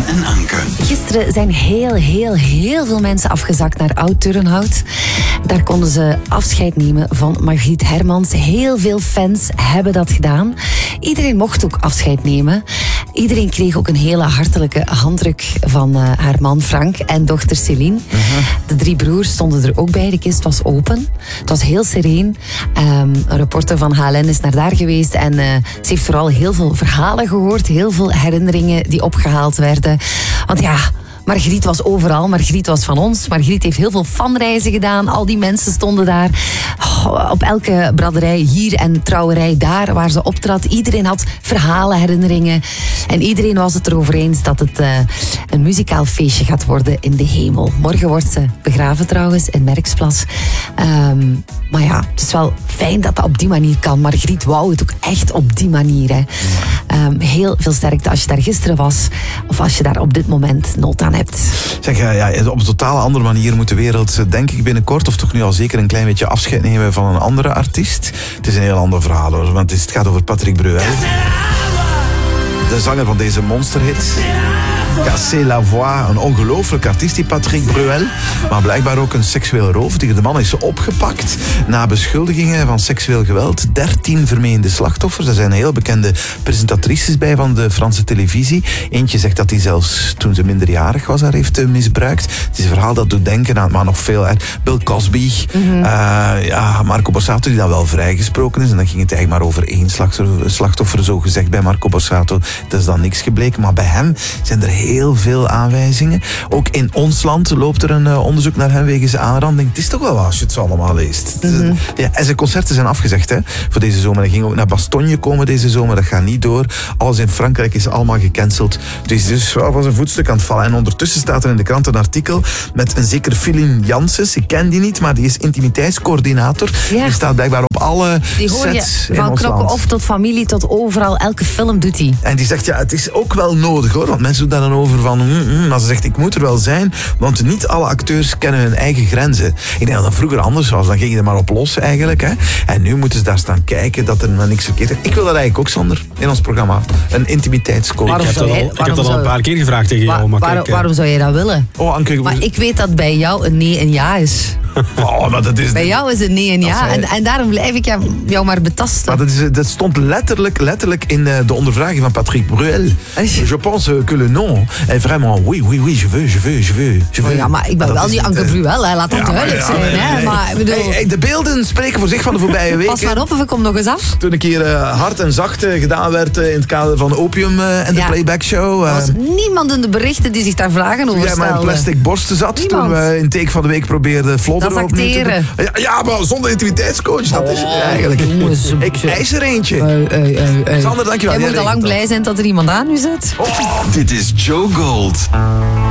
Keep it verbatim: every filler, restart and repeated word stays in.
en Anke. Gisteren zijn heel, heel, heel veel mensen afgezakt naar Oud-Turnhout. Daar konden ze afscheid nemen van Margriet Hermans. Heel veel fans hebben dat gedaan. Iedereen mocht ook afscheid nemen. Iedereen kreeg ook een hele hartelijke handdruk van uh, haar man Frank en dochter Céline. Uh-huh. De drie broers stonden er ook bij. De kist was open. Het was heel sereen. Um, een reporter van H L N is naar daar geweest en uh, ze heeft vooral heel veel verhalen gehoord. Heel veel herinneringen die opgehaald werden. Want ja... Margriet was overal, Margriet was van ons. Margriet heeft heel veel fanreizen gedaan. Al die mensen stonden daar. Oh, op elke braderij hier en trouwerij daar waar ze optrad. Iedereen had verhalen, herinneringen. En iedereen was het erover eens dat het uh, een muzikaal feestje gaat worden in de hemel. Morgen wordt ze begraven trouwens in Merksplas. Um, maar ja, het is wel fijn dat dat op die manier kan. Margriet wou het ook echt op die manier. Hè. Um, heel veel sterkte als je daar gisteren was. Of als je daar op dit moment nood aan hebt. Zeg, ja, op een totaal andere manier moet de wereld, denk ik, binnenkort, of toch nu al zeker een klein beetje afscheid nemen van een andere artiest. Het is een heel ander verhaal, hoor, want het gaat over Patrick Bruel. De zanger van deze monsterhit. Casser la voix, een ongelooflijk artiest, die Patrick Bruel. Maar blijkbaar ook een seksueel roofdier. De man is opgepakt na beschuldigingen van seksueel geweld. dertien vermeende slachtoffers. Er zijn heel bekende presentatrices bij van de Franse televisie. Eentje zegt dat hij zelfs toen ze minderjarig was haar heeft misbruikt. Het is een verhaal dat doet denken aan, maar nog veel. Hè. Bill Cosby. Mm-hmm. Uh, ja, Marco Borsato, die dan wel vrijgesproken is. En dan ging het eigenlijk maar over één slachtoffer, slachtoffer zo gezegd bij Marco Borsato. Dat is dan niks gebleken. Maar bij hem zijn er heel veel aanwijzingen. Ook in ons land loopt er een uh, onderzoek naar hem wegens aanranding. Het is toch wel wat als je het zo allemaal leest. Mm-hmm. Ja, en zijn concerten zijn afgezegd, hè, voor deze zomer. Hij ging ook naar Bastogne komen deze zomer. Dat gaat niet door. Alles in Frankrijk is allemaal gecanceld. Dus hij is dus wel van zijn voetstuk aan het vallen. En ondertussen staat er in de krant een artikel met een zeker Philin Janssens. Ik ken die niet, maar die is intimiteitscoördinator. Ja. Die staat blijkbaar op alle die hoor je sets van in ons Knokke land. Of tot familie tot overal. Elke film doet hij. En die zegt, ja, het is ook wel nodig, hoor. Want mensen doen daar dan over van, mm, mm, maar ze zegt, ik moet er wel zijn, want niet alle acteurs kennen hun eigen grenzen. Ik denk dat dat vroeger anders was. Dan ging je er maar op los, eigenlijk. Hè. En nu moeten ze daar staan kijken dat er maar niks verkeerd is. Ik wil dat eigenlijk ook, Sander, in ons programma. Een intimiteitscoach. Ik heb dat al, ik heb dat al een paar keer gevraagd tegen jou. Maar waar, kijk, waarom zou je dat willen? Oh, Anke, maar ik weet dat bij jou een nee een ja is. Oh, maar dat is bij jou is het nee en ja. En, en daarom blijf ik jou, jou maar betasten. Maar dat, is, dat stond letterlijk, letterlijk in de ondervraging van Patrick Bruel. Je pense que le nom est vraiment oui, oui, oui, je veux, je veux, je veux. Je veux. Oh ja, maar ik ben maar wel niet Anke Bruel, hè. Laat dat ja, duidelijk ja, zijn. Nee, hè. Nee. Maar, bedoel... hey, hey, de beelden spreken voor zich van de voorbije weken. Pas maar op of ik kom nog eens af. Toen een keer uh, hard en zacht uh, gedaan werd uh, in het kader van Opium uh, en de ja. Playback Show. Uh, er was niemand in de berichten die zich daar vragen over stelde. Toen jij met een plastic borsten zat, niemand. Toen we in Take van de Week probeerden vlodder opnieuw te doen. Ja, ja, maar zonder intimiteitscoach, dat oh, is het eigenlijk. Jongens, ik eis er eentje. Hey, hey, hey, hey. Sander, dankjewel. Jij moet al lang blij zijn dat er iemand aan u zit. Oh. Dit is Joe Gold.